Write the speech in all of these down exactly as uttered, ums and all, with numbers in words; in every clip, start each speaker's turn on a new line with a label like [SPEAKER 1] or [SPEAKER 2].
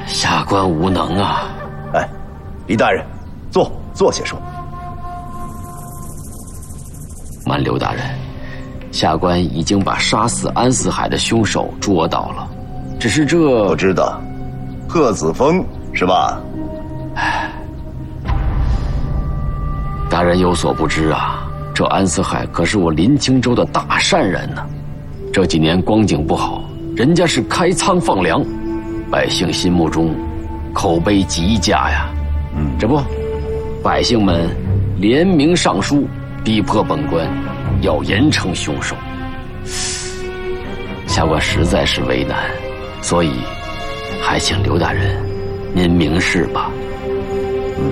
[SPEAKER 1] 下官无能啊。
[SPEAKER 2] 哎，李大人，坐坐下说。
[SPEAKER 1] 慢刘大人，下官已经把杀死安四海的凶手捉到了，只是这
[SPEAKER 2] 我知道，贺子峰是吧？
[SPEAKER 1] 唉，大人有所不知啊，这安四海可是我临清州的大善人呢、啊。这几年光景不好，人家是开仓放粮，百姓心目中口碑极佳呀。嗯，这不，百姓们联名上书，逼迫本官要严惩凶手。下官实在是为难，所以还请刘大人您明示吧。
[SPEAKER 2] 嗯，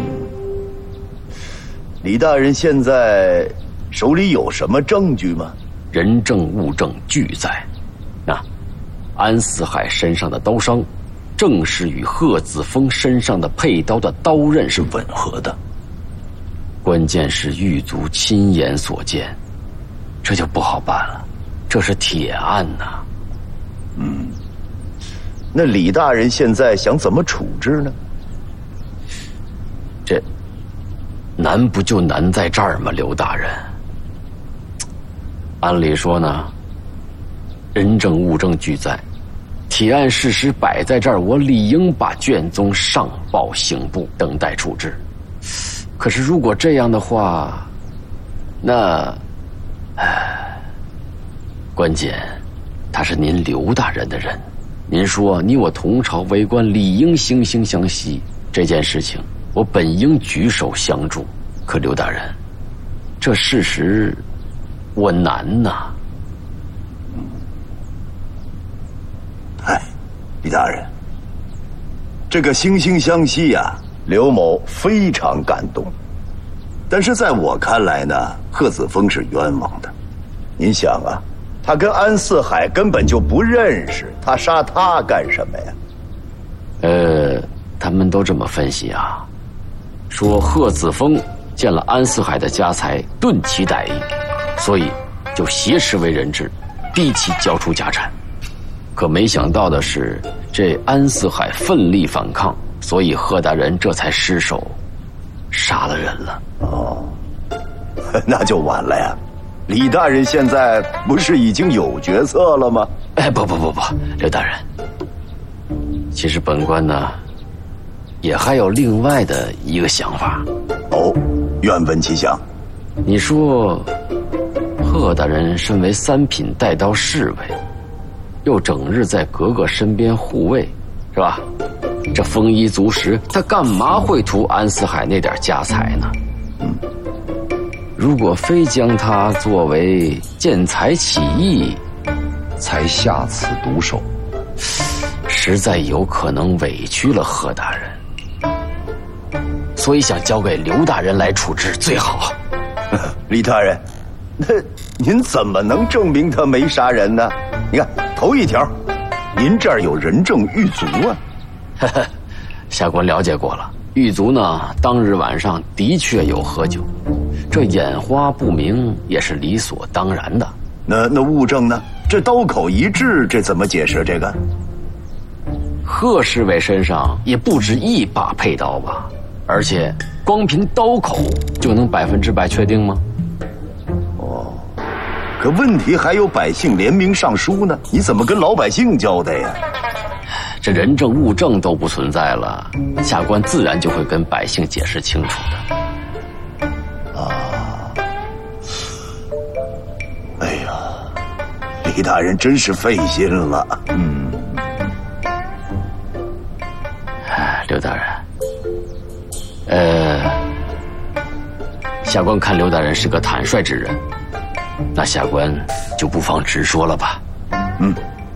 [SPEAKER 2] 李大人现在手里有什么证据吗？
[SPEAKER 1] 人证物证俱在。那、啊、安四海身上的刀伤正是与贺子峰身上的配刀的刀刃是吻合的，关键是狱卒亲眼所见，这就不好办了，这是铁案呐、啊。
[SPEAKER 2] 嗯，那李大人现在想怎么处置呢？
[SPEAKER 1] 这难不就难在这儿吗，刘大人？按理说呢，人证物证俱在，铁案事实摆在这儿，我理应把卷宗上报刑部，等待处置。可是如果这样的话，那，唉，关键他是您刘大人的人，您说你我同朝为官，理应惺惺相惜，这件事情我本应举手相助，可刘大人，这事实我难呐。
[SPEAKER 2] 哎，李大人，这个惺惺相惜呀、啊，刘某非常感动。但是在我看来呢，贺子峰是冤枉的。您想啊，他跟安四海根本就不认识，他杀他干什么呀？
[SPEAKER 1] 呃，他们都这么分析啊，说贺子峰见了安四海的家财，顿其歹意，所以就挟持为人质，逼其交出家产。可没想到的是，这安四海奋力反抗，所以贺大人这才失手杀了人了。
[SPEAKER 2] 哦，那就晚了呀。李大人现在不是已经有决策了吗？
[SPEAKER 1] 哎，不不不不，刘大人，其实本官呢也还有另外的一个想法。
[SPEAKER 2] 哦，愿闻其详。
[SPEAKER 1] 你说贺大人身为三品带刀侍卫，又整日在格格身边护卫，是吧？这丰衣足食，他干嘛会图安四海那点家财呢？嗯，如果非将他作为见财起意，才下此毒手，实在有可能委屈了贺大人，所以想交给刘大人来处置最好。
[SPEAKER 2] 李大人，那您怎么能证明他没杀人呢？你看头一条，您这儿有人证狱卒啊。
[SPEAKER 1] 呵呵，下官了解过了，狱卒呢当日晚上的确有喝酒，这眼花不明也是理所当然的。
[SPEAKER 2] 那那物证呢？这刀口一致，这怎么解释这个？
[SPEAKER 1] 贺侍卫身上也不止一把佩刀吧？而且光凭刀口就能百分之百确定吗？
[SPEAKER 2] 哦，可问题还有百姓联名上书呢，你怎么跟老百姓交代呀？
[SPEAKER 1] 这人证物证都不存在了，下官自然就会跟百姓解释清楚的。
[SPEAKER 2] 啊，哎呀，李大人真是费心了。嗯，
[SPEAKER 1] 哎，刘大人，呃，下官看刘大人是个坦率之人，那下官就不妨直说了吧。
[SPEAKER 2] 嗯。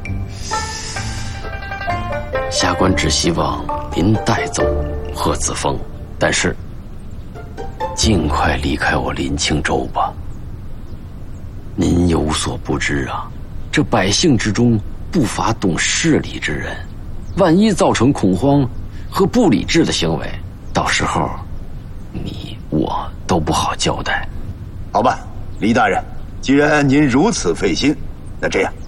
[SPEAKER 1] 下官只希望您带走贺子峰，但是尽快离开我临清州吧。您有所不知啊，这百姓之中不乏懂事理之人，万一造成恐慌和不理智的行为，到时候你我都不好交代。
[SPEAKER 2] 好吧，李大人，既然您如此费心，那这样